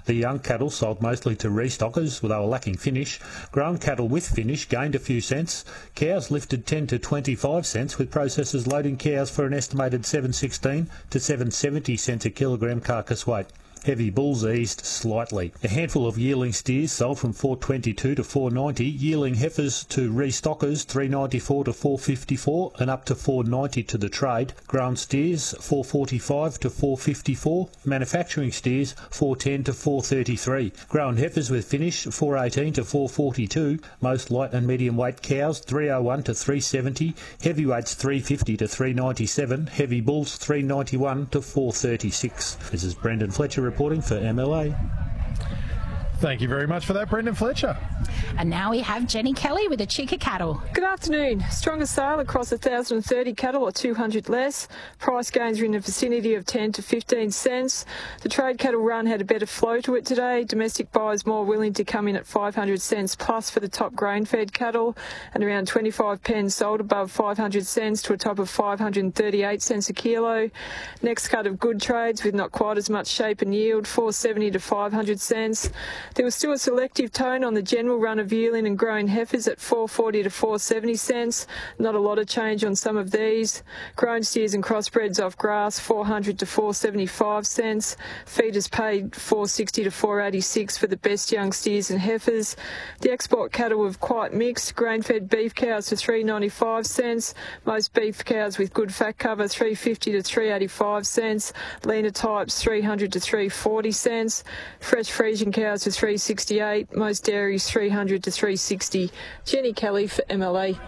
The young cattle sold mostly to restockers, they were lacking finish. Grown cattle with finish gained a few cents. Cows lifted 10 to 25 cents, with processors loading cows for an estimated 7.16 to 7.70 cents a kilogram carcass weight. Heavy bulls eased slightly. A handful of yearling steers sold from $4.22 to $4.90, yearling heifers to restockers $3.94 to $4.54 and up to $4.90 to the trade. Grown steers $4.45 to $4.54, manufacturing steers $4.10 to $4.33. Grown heifers with finish $4.18 to $4.42, most light and medium weight cows $3.01 to $3.70, heavyweights $3.50 to $3.97, heavy bulls $3.91 to $4.36. This is Brendan Fletcher reporting for MLA. Thank you very much for that, Brendan Fletcher. And now we have Jenny Kelly with the Chica Cattle. Good afternoon. Stronger sale across 1,030 cattle or 200 less. Price gains are in the vicinity of 10 to 15 cents. The trade cattle run had a better flow to it today. Domestic buyers more willing to come in at 500 cents plus for the top grain-fed cattle, and around 25 pens sold above 500 cents to a top of 538 cents a kilo. Next cut of good trades with not quite as much shape and yield, 470 to 500 cents. There was still a selective tone on the general run of yearling and grown heifers at 440 to 470 cents. Not a lot of change on some of these. Grown steers and crossbreds off grass 400 to 475 cents. Feeders paid 460 to 486 for the best young steers and heifers. The export cattle were quite mixed. Grain-fed beef cows to 395 cents. Most beef cows with good fat cover 350 to 385 cents. Leaner types 300 to 340 cents. Fresh Friesian cows to 368, most dairies 300 to 360. Jenny Kelly for MLA.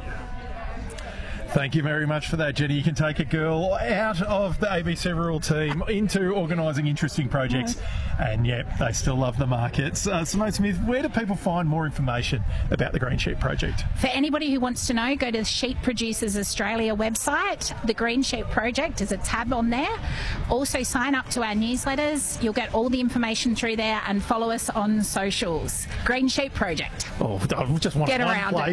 Thank you very much for that, Jenny. You can take a girl out of the ABC Rural team into organising interesting projects, and they still love the markets. Simone Smith, where do people find more information about the Green Sheep Project? For anybody who wants to know, go to the Sheep Producers Australia website. The Green Sheep Project is a tab on there. Also sign up to our newsletters. You'll get all the information through there, and follow us on socials. Green Sheep Project. Oh, I just want Get one around place. it.